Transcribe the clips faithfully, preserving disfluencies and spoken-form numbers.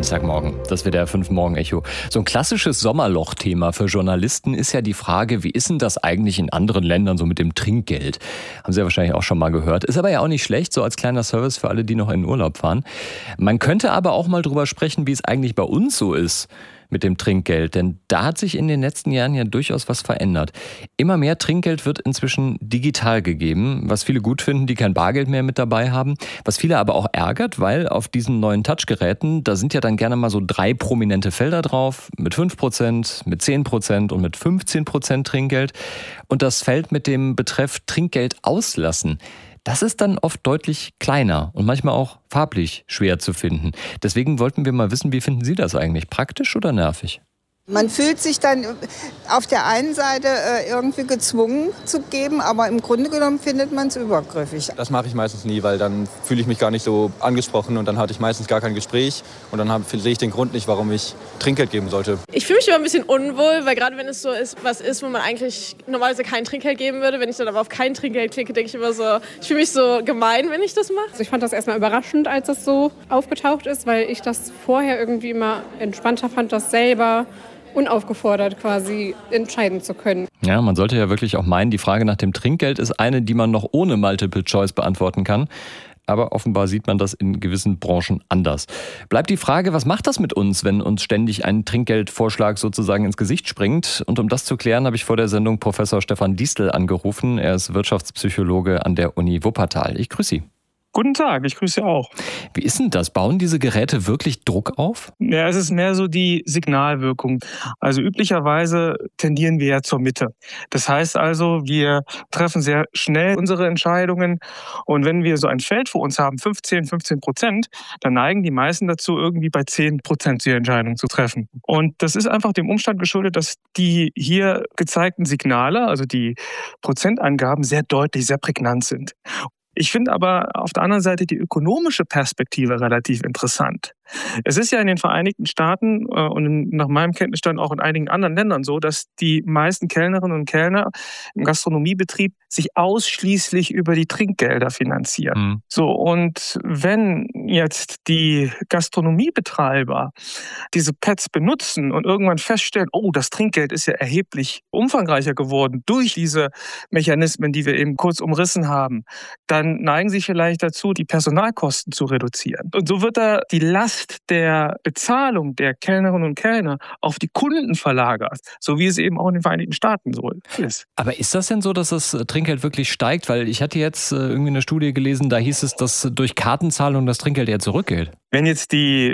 Dienstagmorgen, das wird der fünf Morgen Echo. So ein klassisches Sommerloch-Thema für Journalisten ist ja die Frage, wie ist denn das eigentlich in anderen Ländern so mit dem Trinkgeld? Haben Sie ja wahrscheinlich auch schon mal gehört. Ist aber ja auch nicht schlecht, so als kleiner Service für alle, die noch in den Urlaub fahren. Man könnte aber auch mal drüber sprechen, wie es eigentlich bei uns so ist mit dem Trinkgeld, denn da hat sich in den letzten Jahren ja durchaus was verändert. Immer mehr Trinkgeld wird inzwischen digital gegeben, was viele gut finden, die kein Bargeld mehr mit dabei haben, was viele aber auch ärgert, weil auf diesen neuen Touchgeräten, da sind ja dann gerne mal so drei prominente Felder drauf, mit fünf Prozent, mit zehn Prozent und mit fünfzehn Prozent Trinkgeld. Und das Feld mit dem Betreff Trinkgeld auslassen, das ist dann oft deutlich kleiner und manchmal auch farblich schwer zu finden. Deswegen wollten wir mal wissen, wie finden Sie das eigentlich? Praktisch oder nervig? Man fühlt sich dann auf der einen Seite irgendwie gezwungen zu geben, aber im Grunde genommen findet man es übergriffig. Das mache ich meistens nie, weil dann fühle ich mich gar nicht so angesprochen und dann hatte ich meistens gar kein Gespräch und dann hab, sehe ich den Grund nicht, warum ich Trinkgeld geben sollte. Ich fühle mich immer ein bisschen unwohl, weil gerade wenn es so ist, was ist, wo man eigentlich normalerweise kein Trinkgeld geben würde, wenn ich dann aber auf kein Trinkgeld klicke, denke ich immer so, ich fühle mich so gemein, wenn ich das mache. Also ich fand das erstmal überraschend, als es so aufgetaucht ist, weil ich das vorher irgendwie immer entspannter fand, das selber unaufgefordert quasi entscheiden zu können. Ja, man sollte ja wirklich auch meinen, die Frage nach dem Trinkgeld ist eine, die man noch ohne Multiple Choice beantworten kann. Aber offenbar sieht man das in gewissen Branchen anders. Bleibt die Frage, was macht das mit uns, wenn uns ständig ein Trinkgeldvorschlag sozusagen ins Gesicht springt? Und um das zu klären, habe ich vor der Sendung Professor Stefan Diestel angerufen. Er ist Wirtschaftspsychologe an der Uni Wuppertal. Ich grüße Sie. Guten Tag, ich grüße Sie auch. Wie ist denn das? Bauen diese Geräte wirklich Druck auf? Ja, es ist mehr so die Signalwirkung. Also üblicherweise tendieren wir ja zur Mitte. Das heißt also, wir treffen sehr schnell unsere Entscheidungen. Und wenn wir so ein Feld vor uns haben, fünfzehn, fünfzehn Prozent, dann neigen die meisten dazu, irgendwie bei zehn Prozent die Entscheidung zu treffen. Und das ist einfach dem Umstand geschuldet, dass die hier gezeigten Signale, also die Prozentangaben, sehr deutlich, sehr prägnant sind. Ich finde aber auf der anderen Seite die ökonomische Perspektive relativ interessant. Es ist ja in den Vereinigten Staaten äh, und nach meinem Kenntnisstand auch in einigen anderen Ländern so, dass die meisten Kellnerinnen und Kellner im Gastronomiebetrieb sich ausschließlich über die Trinkgelder finanzieren. Mhm. So, und wenn jetzt die Gastronomiebetreiber diese Pads benutzen und irgendwann feststellen, oh, das Trinkgeld ist ja erheblich umfangreicher geworden durch diese Mechanismen, die wir eben kurz umrissen haben, dann neigen sie vielleicht dazu, die Personalkosten zu reduzieren. Und so wird da die Last der Bezahlung der Kellnerinnen und Kellner auf die Kunden verlagert, so wie es eben auch in den Vereinigten Staaten so ist. Aber ist das denn so, dass das Trinkgeld wirklich steigt? Weil ich hatte jetzt irgendwie eine Studie gelesen, da hieß es, dass durch Kartenzahlung das Trinkgeld eher zurückgeht. Wenn jetzt die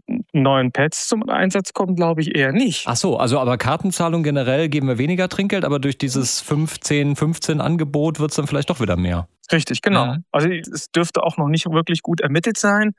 neuen Pads zum Einsatz kommen, glaube ich eher nicht. Ach so, also aber Kartenzahlung generell geben wir weniger Trinkgeld, aber durch dieses fünfzehn fünfzehn Angebot wird es dann vielleicht doch wieder mehr. Richtig, genau. Ja. Also es dürfte auch noch nicht wirklich gut ermittelt sein.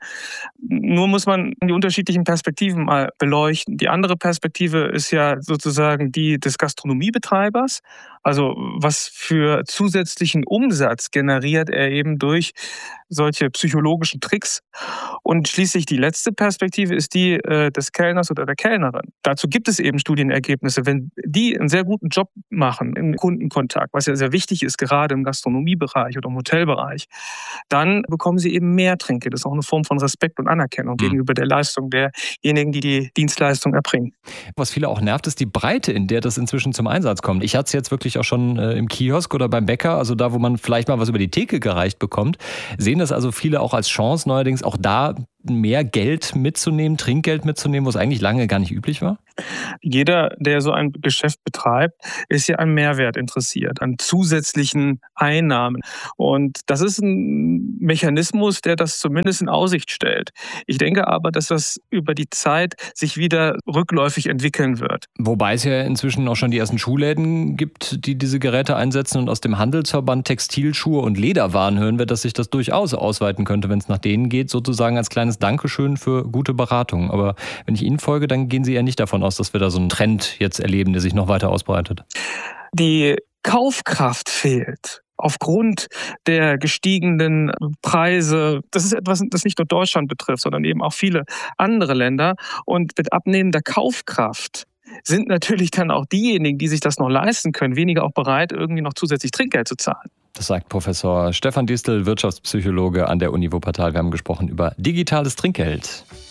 Nur muss man die unterschiedlichen Perspektiven mal beleuchten. Die andere Perspektive ist ja sozusagen die des Gastronomiebetreibers. Also was für zusätzlichen Umsatz generiert er eben durch solche psychologischen Tricks. Und schließlich die letzte Perspektive ist die äh, des Kellners oder der Kellnerin. Dazu gibt es eben Studienergebnisse. Wenn die einen sehr guten Job machen im Kundenkontakt, was ja sehr wichtig ist, gerade im Gastronomiebereich oder im Hotelbereich, dann bekommen sie eben mehr Trinkgeld. Das ist auch eine Form von Respekt und Anerkennung mhm. gegenüber der Leistung derjenigen, die die Dienstleistung erbringen. Was viele auch nervt, ist die Breite, in der das inzwischen zum Einsatz kommt. Ich hatte es jetzt wirklich auch schon äh, im Kiosk oder beim Bäcker, also da, wo man vielleicht mal was über die Theke gereicht bekommt, sehen das also viele auch als Chance, neuerdings auch da mehr Geld mitzunehmen, Trinkgeld mitzunehmen, was eigentlich lange gar nicht üblich war? Jeder, der so ein Geschäft betreibt, ist ja an Mehrwert interessiert, an zusätzlichen Einnahmen. Und das ist ein Mechanismus, der das zumindest in Aussicht stellt. Ich denke aber, dass das über die Zeit sich wieder rückläufig entwickeln wird. Wobei es ja inzwischen auch schon die ersten Schuhläden gibt, die diese Geräte einsetzen. Und aus dem Handelsverband Textilschuhe und Lederwaren hören wir, dass sich das durchaus ausweiten könnte, wenn es nach denen geht, sozusagen als kleines Dankeschön für gute Beratung. Aber wenn ich Ihnen folge, dann gehen Sie ja nicht davon aus, dass wir da so einen Trend jetzt erleben, der sich noch weiter ausbreitet. Die Kaufkraft fehlt. Aufgrund der gestiegenen Preise. Das ist etwas, das nicht nur Deutschland betrifft, sondern eben auch viele andere Länder. Und mit abnehmender Kaufkraft sind natürlich dann auch diejenigen, die sich das noch leisten können, weniger auch bereit, irgendwie noch zusätzlich Trinkgeld zu zahlen. Das sagt Professor Stefan Diestel, Wirtschaftspsychologe an der Uni Wuppertal. Wir haben gesprochen über digitales Trinkgeld.